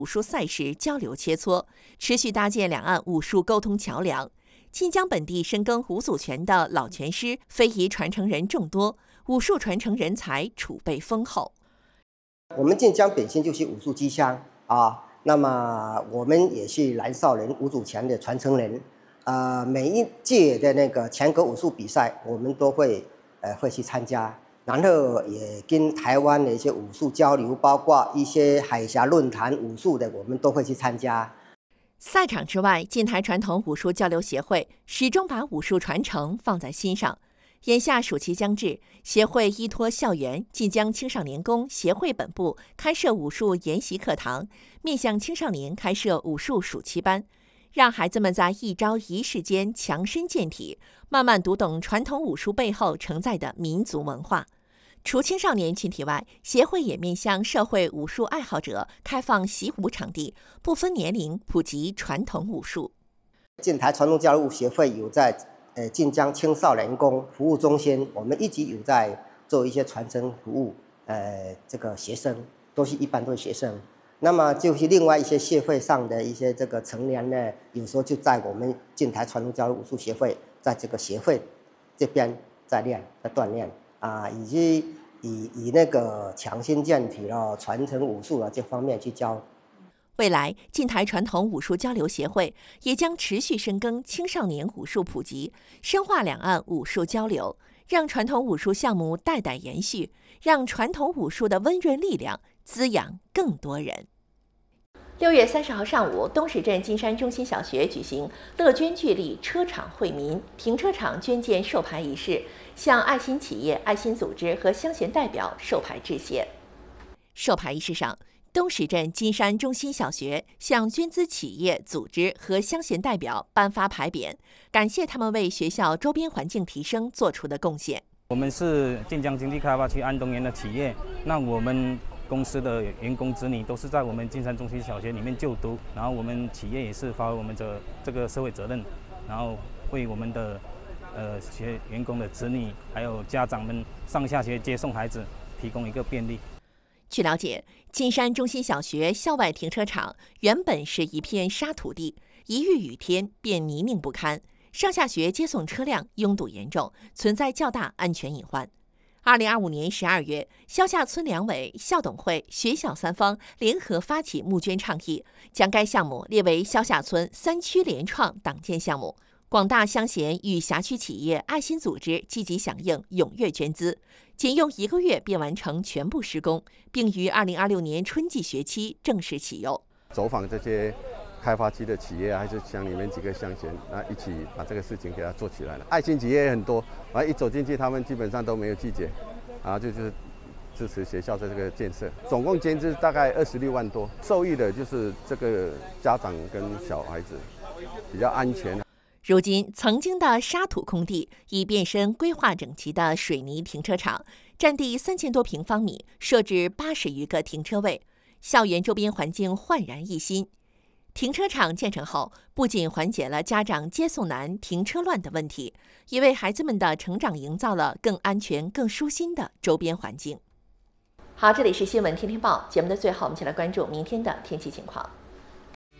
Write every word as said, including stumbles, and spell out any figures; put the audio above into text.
武术赛事交流切磋，持续搭建两岸武术沟通桥梁。晋江本地深耕五祖拳的老拳师、非遗传承人众多，武术传承人才储备丰厚。 我们晋江本身就是武术之乡啊，那么我们也是蓝少人五祖拳的传承人。呃，每一届的那个全国武术比赛，我们都会呃会去参加，然后也跟台湾的一些武术交流，包括一些海峡论坛武术的，我们都会去参加。 赛场之外，晋台传统武术交流协会始终把武术传承放在心上。眼下暑期将至，协会依托校园晋江青少年宫协会本部开设武术研习课堂，面向青少年开设武术暑期班，让孩子们在一朝一夕间强身健体，慢慢读懂传统武术背后承载的民族文化。除青少年群体外，协会也面向社会武术爱好者开放习武场地，不分年龄普及传统武术。 晋台传统交流协会有在呃晋江青少年宫服务中心，我们一直有在做一些传承服务，呃，这个学生都是一般都是学生。那么就是另外一些协会上的一些这个成员呢，有时候就在我们晋台传统交流武术协会，在这个协会这边在练，在锻炼。啊，以及以以那个强身健体了、传承武术了这方面去教。 未来，晋台传统武术交流协会也将持续深耕青少年武术普及，深化两岸武术交流，让传统武术项目代代延续，让传统武术的温润力量滋养更多人。六月三十号上午，东石镇金山中心小学举行乐捐聚力车场惠民停车场捐建授牌仪式，向爱心企业、爱心组织和乡贤代表授牌致谢。授牌仪式上，东石镇金山中心小学向捐资企业、组织和乡贤代表颁发牌匾，感谢他们为学校周边环境提升做出的贡献。 我们是晋江经济开发区安东园的企业，那我们公司的员工子女都是在我们金山中心小学里面就读，然后我们企业也是发挥我们的这个社会责任，然后为我们的呃学员工的子女还有家长们上下学接送孩子提供一个便利。 据了解，金山中心小学校外停车场原本是一片沙土地，一遇雨天便泥泞不堪，上下学接送车辆拥堵严重，存在较大安全隐患。二零二五年十二月，萧下村两委、校董会、学校三方联合发起募捐倡议，将该项目列为萧下村三区联创党建项目。广大乡贤与辖区企业、爱心组织积极响应，踊跃捐资，仅用一个月便完成全部施工，并于二零二六年春季学期正式启用。 走访这些开发区的企业，还是乡里面几个乡贤，那一起把这个事情给它做起来了。爱心企业也很多，完一走进去，他们基本上都没有拒绝，然后就是支持学校的这个建设。总共捐资大概二十六万多，受益的就是这个家长跟小孩子，比较安全。 如今，曾经的沙土空地已变身规划整齐的水泥停车场，占地三千多平方米，设置八十余个停车位，校园周边环境焕然一新。停车场建成后，不仅缓解了家长接送难、停车乱的问题，也为孩子们的成长营造了更安全、更舒心的周边环境。好，这里是新闻天天报节目的最后，我们一起来关注明天的天气情况。